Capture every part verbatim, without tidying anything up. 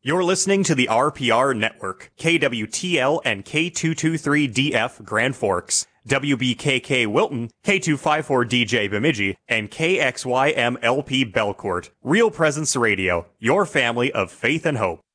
You're listening to the R P R Network, K W T L and K two twenty-three D F Grand Forks, W B K K Wilton, K two fifty-four D J Bemidji, and K X Y M L P Belcourt. Real Presence Radio, your family of faith and hope.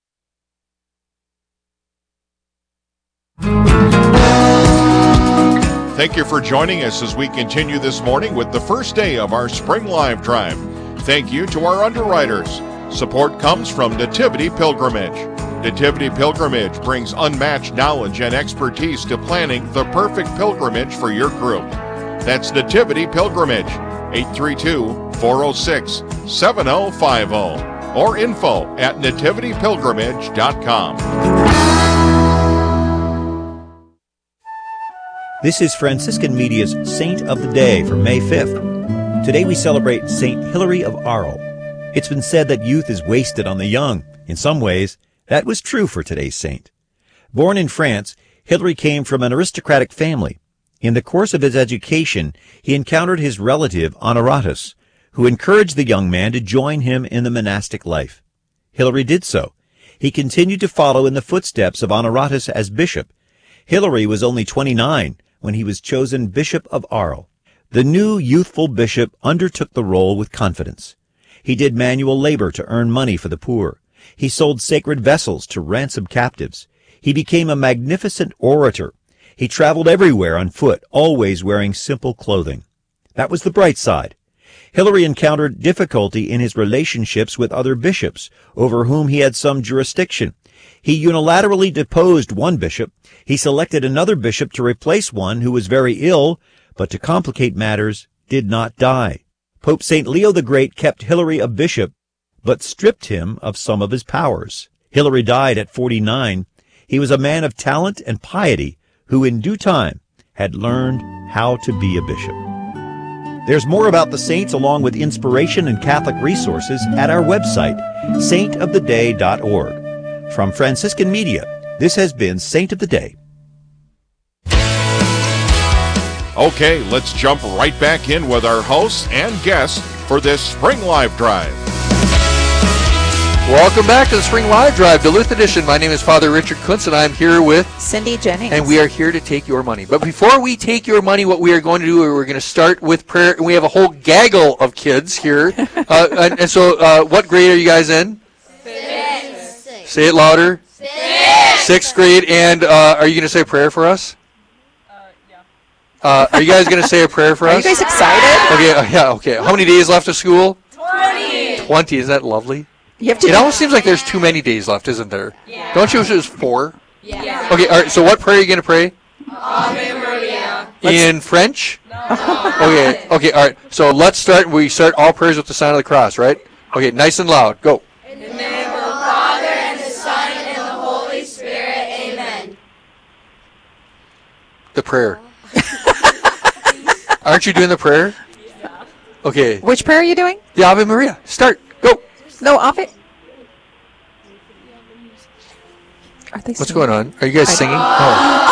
Thank you for joining us as we continue this morning with the first day of our Spring Live Drive. Thank you to our underwriters. Support comes from Nativity Pilgrimage. Nativity Pilgrimage brings unmatched knowledge and expertise to planning the perfect pilgrimage for your group. That's Nativity Pilgrimage, eight three two, four oh six, seven oh five oh, or info at nativity pilgrimage dot com. This is Franciscan Media's Saint of the Day for May fifth. Today we celebrate Saint Hilary of Arles. It's been said that youth is wasted on the young. In some ways, that was true for today's saint. Born in France, Hilary came from an aristocratic family. In the course of his education, he encountered his relative Honoratus, who encouraged the young man to join him in the monastic life. Hilary did so. He continued to follow in the footsteps of Honoratus as bishop. Hilary was only twenty-nine when he was chosen Bishop of Arles. The new youthful bishop undertook the role with confidence. He did manual labor to earn money for the poor. He sold sacred vessels to ransom captives. He became a magnificent orator. He traveled everywhere on foot, always wearing simple clothing. That was the bright side. Hilary encountered difficulty in his relationships with other bishops, over whom he had some jurisdiction. He unilaterally deposed one bishop. He selected another bishop to replace one who was very ill, but to complicate matters, did not die. Pope Saint Leo the Great kept Hilary a bishop, but stripped him of some of his powers. Hilary died at forty-nine. He was a man of talent and piety who in due time had learned how to be a bishop. There's more about the saints along with inspiration and Catholic resources at our website, saint of the day dot org. From Franciscan Media, this has been Saint of the Day. Okay, let's jump right back in with our hosts and guests for this Spring Live Drive. Welcome back to the Spring Live Drive, Duluth Edition. My name is Father Richard Kuntz, and I'm here with Cindy Jennings. And we are here to take your money. But before we take your money, what we are going to do, we're going to start with prayer. And we have a whole gaggle of kids here. uh, and, and so, uh, what grade are you guys in? Sixth. Say it louder. Sixth. Sixth grade. And uh, are you going to say a prayer for us? Uh, are you guys going to say a prayer for are us? Are you guys excited? Okay, uh, yeah, okay. How many days left of school? Twenty. Twenty, is that lovely? You have to it almost seems like there's too many days left, isn't there? Yeah. Don't you wish it was four? Yeah. Okay, all right, so what prayer are you going to pray? Ave Maria. In French? No. Okay, okay, all right. So let's start. We start all prayers with the sign of the cross, right? Okay, nice and loud. Go. In the name of the Father, and the Son, and the Holy Spirit. Amen. The prayer. Aren't you doing the prayer? Yeah. Okay. Which prayer are you doing? The Ave Maria. Start. Go. No, Ave. Are they What's going on? Are you guys singing? Oh.